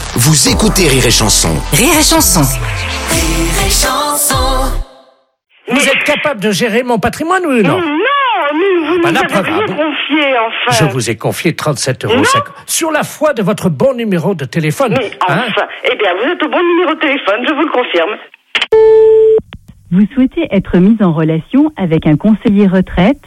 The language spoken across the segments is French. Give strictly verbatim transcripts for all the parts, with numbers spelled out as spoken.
Vous écoutez Rire et Chanson. Rire et Chanson. Rire et Chanson. Vous êtes capable de gérer mon patrimoine ou non? Non, mais vous Bah, nous la avez preuve, rien ah bon. confié, enfin. Je vous ai confié trente-sept euros Non. sur la foi de votre bon numéro de téléphone. Mais Hein? enfin, eh bien, vous êtes au bon numéro de téléphone, je vous le confirme. Vous souhaitez être mis en relation avec un conseiller retraite?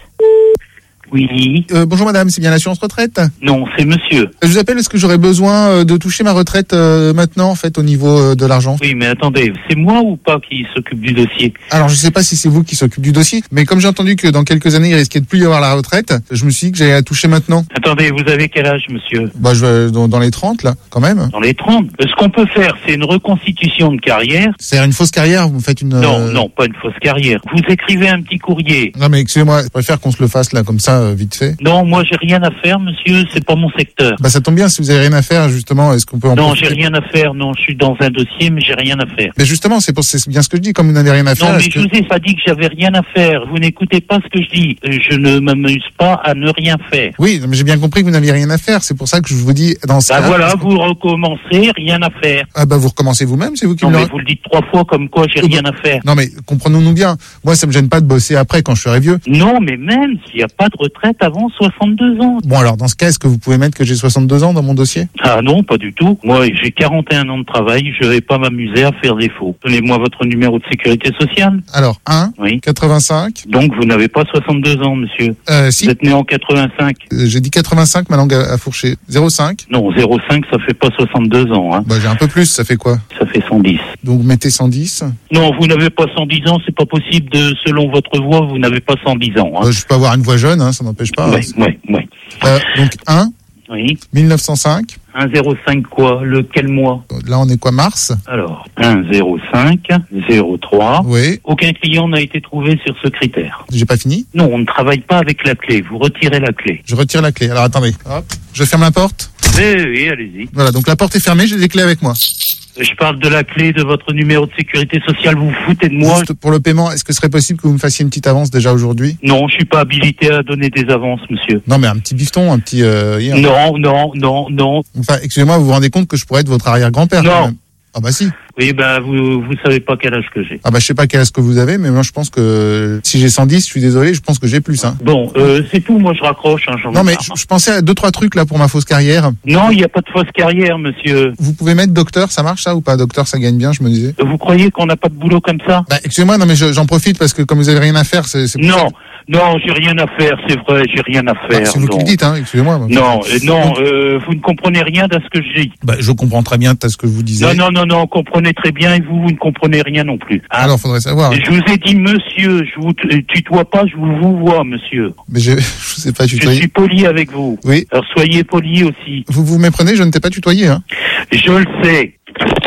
Oui. Euh, bonjour madame, c'est bien l'assurance retraite? Non, c'est monsieur. Je vous appelle parce que j'aurais besoin euh, de toucher ma retraite euh, maintenant en fait au niveau euh, de l'argent. Oui, mais attendez, c'est moi ou pas qui s'occupe du dossier? Alors je sais pas si c'est vous qui s'occupe du dossier, mais comme j'ai entendu que dans quelques années il risquait de plus y avoir la retraite, je me suis dit que j'allais la toucher maintenant. Attendez, vous avez quel âge, monsieur? Bah je vais dans, dans les trente là, quand même. Dans les trente. Ce qu'on peut faire, c'est une reconstitution de carrière. C'est-à-dire une fausse carrière, vous faites une... Non, euh, non, pas une fausse carrière. Vous écrivez un petit courrier. Non mais excusez-moi, je préfère qu'on se le fasse là comme ça, euh, vite fait. Non, moi j'ai rien à faire, monsieur, c'est pas mon secteur. Bah ça tombe bien, si vous avez rien à faire justement, est-ce qu'on peut en Non, profiter? j'ai rien à faire, non, je suis dans un dossier, mais j'ai rien à faire. Mais justement, c'est pour c'est bien ce que je dis, comme vous n'avez rien à faire. Non, mais est-ce je que- vous ai pas dit que j'avais rien à faire. Vous n'écoutez pas ce que je dis. Euh, Je ne m'amuse pas à ne rien faire. Oui, mais j'ai bien compris que vous n'aviez rien à faire, c'est pour ça que je vous dis dans ce Bah cas... voilà, vous recommencez, rien à faire. Ah bah vous recommencez vous-même, c'est vous qui Non, me mais le... vous le dites trois fois comme quoi j'ai Oh, rien à faire. Non mais comprenons-nous bien, moi ça me gêne pas de bosser après quand je serai vieux. Non, mais même s'il n'y a pas de retraite avant soixante-deux ans. Bon alors dans ce cas, est-ce que vous pouvez mettre que j'ai soixante-deux ans dans mon dossier? Ah non, pas du tout. Moi, j'ai quarante et un ans de travail, je vais pas m'amuser à faire des faux. Donnez-moi votre numéro de sécurité sociale. Alors un, Oui. quatre-vingt-cinq, Donc, vous n'avez pas soixante-deux ans, monsieur. euh, si, Vous êtes né en quatre-vingt-cinq. euh, j'ai dit quatre-vingt-cinq, ma langue a, a fourché. zéro cinq, Non, zéro cinq, ça fait pas soixante-deux ans, hein. bah j'ai un peu plus, ça fait quoi? Ça fait cent dix. Donc vous mettez cent dix, Non, vous n'avez pas cent dix ans, c'est pas possible de, selon votre voix, vous n'avez pas cent dix ans, hein. euh, je peux avoir une voix jeune, hein, ça n'empêche pas. Oui, oui, oui. Euh, donc un, Oui. mille neuf cent cinq, un zéro cinq quoi? Lequel mois? là on est quoi, mars? Alors, un zéro cinq zéro trois. Oui, Aucun client n'a été trouvé sur ce critère. j'ai pas fini. Non, on ne travaille pas avec la clé. Vous retirez la clé. Je retire la clé, alors attendez, hop, je ferme la porte. Oui, oui, allez-y. Voilà, donc la porte est fermée, j'ai les clés avec moi. Je parle de la clé de votre numéro de sécurité sociale. Vous vous foutez de moi? Juste pour le paiement, est-ce que ce serait possible que vous me fassiez une petite avance déjà aujourd'hui? Non, je suis pas habilité à donner des avances, monsieur. Non mais un petit bifton, un petit... Euh, hier. Non, non, non, non. Enfin, excusez-moi, vous vous rendez compte que je pourrais être votre arrière-grand-père Non. quand même? Ah bah si. Oui, ben, vous, vous savez pas quel âge que j'ai. Ah bah je sais pas quel âge que vous avez, mais moi je pense que si j'ai cent dix, je suis désolé, je pense que j'ai plus. Hein. Bon, euh, c'est tout. Moi, je raccroche. Hein, j'en ai Non mais marre. je, je pensais à deux trois trucs là pour ma fausse carrière. Non, il n'y a pas de fausse carrière, monsieur. Vous pouvez mettre docteur, ça marche ça ou pas? Docteur, ça gagne bien, je me disais. Vous croyez qu'on n'a pas de boulot comme ça? Bah excusez-moi, non mais je- j'en profite parce que comme vous avez rien à faire, c'est... c'est pour ça Non, que- non, j'ai rien à faire. C'est vrai, j'ai rien à Bah, faire. c'est vous qui non. le dites, hein, excusez-moi. Non, euh, non, euh, vous ne comprenez rien de ce que je dis. Bah je comprends très bien ce que vous disiez. Non, non, non, non, comprenez très bien et vous, vous ne comprenez rien non plus. Hein. Alors faudrait savoir. Je vous ai dit monsieur, je vous t- tutoie pas, je vous vous vois, monsieur. Mais je, je sais pas Je tutoyer. suis poli avec vous. Oui. Alors soyez poli aussi. Vous vous méprenez, je ne t'ai pas tutoyé. Hein. Je le sais.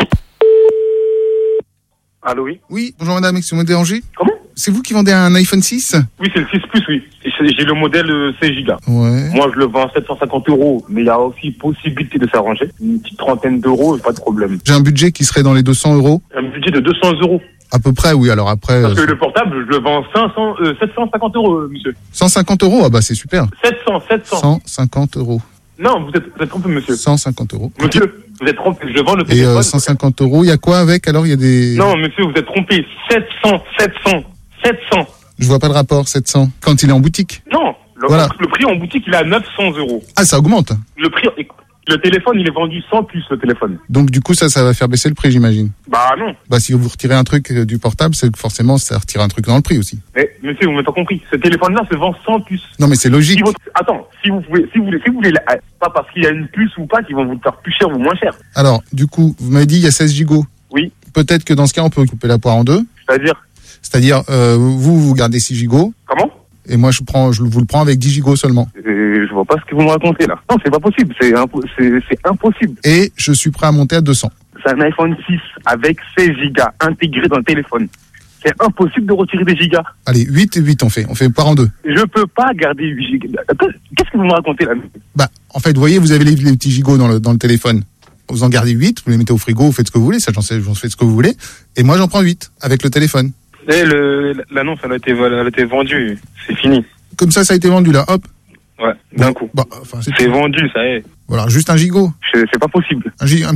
Allô, oui. Oui, bonjour madame, excusez-moi de déranger. Comment? C'est vous qui vendez un iPhone six? Oui, c'est le six plus, oui. J'ai j'ai le modèle euh, seize gigas. Ouais. Moi, je le vends à sept cent cinquante euros, mais il y a aussi possibilité de s'arranger. Une petite trentaine d'euros, pas de problème. J'ai un budget qui serait dans les deux cents euros. Un budget de deux cents euros. À peu près, oui. Alors après, Parce euh, que le portable, je le vends cinq cents, euh, sept cent cinquante euros, euh, monsieur. cent cinquante euros, ah bah c'est super. sept cents, sept cents. cent cinquante euros. Non, vous êtes, vous êtes trompé, monsieur. cent cinquante euros. Monsieur, vous êtes trompé. Je vends le Et téléphone. euh, cent cinquante euros, il y a quoi avec? Alors il y a des... Non, monsieur, vous êtes trompé. sept cents, sept cents, sept cents. Je vois pas le rapport, sept cents. Quand il est en boutique. Non, le, Voilà. le prix en boutique, il est à neuf cents euros. Ah, ça augmente. Le prix, le téléphone, il est vendu sans plus, le téléphone. Donc du coup, ça, ça va faire baisser le prix, j'imagine. Bah non. Bah si vous retirez un truc euh, du portable, c'est que forcément, ça retire un truc dans le prix aussi. Mais, monsieur, vous m'avez pas compris. Ce téléphone-là se vend sans puce. Non mais c'est logique. Si votre- Attends, si vous pouvez, si vous voulez, si vous voulez, la- pas parce qu'il y a une puce ou pas, qu'ils vont vous le faire plus cher ou moins cher. Alors, du coup, vous m'avez dit il y a seize gigots. Oui. Peut-être que dans ce cas, on peut couper la poire en deux. C'est-à-dire, C'est-à-dire, euh, vous, vous gardez six gigots. comment? Et moi, je prends, je vous le prends avec dix gigots seulement. Euh, Je vois pas ce que vous me racontez là. Non, c'est pas possible. C'est impo- c'est c'est impossible. Et je suis prêt à monter à deux cents. C'est un iPhone six avec seize gigas intégré dans le téléphone. C'est impossible de retirer des gigas. Allez, huit et huit, on fait. On fait poire en deux. Je peux pas garder huit gigas. Attends, qu'est-ce que vous me racontez là? Bah, en fait, vous voyez, vous avez les, les petits gigots dans le, dans le téléphone. Vous en gardez huit, vous les mettez au frigo, vous faites ce que vous voulez, ça, j'en sais, j'en fais ce que vous voulez. Et moi, j'en prends huit avec le téléphone. Eh, le, l'annonce, elle a été, elle a été vendue. C'est fini. Comme ça, ça a été vendu là, hop. Ouais, d'un coup. Bah, enfin, c'est C'est vendu, ça y est. Voilà, juste un gigot. C'est c'est pas possible. Un, gi- un